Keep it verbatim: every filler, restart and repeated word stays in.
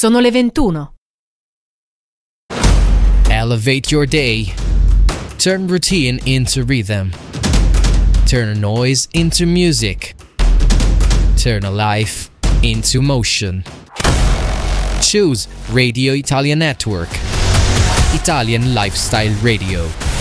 Sono le ventuno. Elevate your day. Turn routine into rhythm. Turn noise into music. Turn a life into motion. Choose Radio Italia Network. Italian Lifestyle Radio.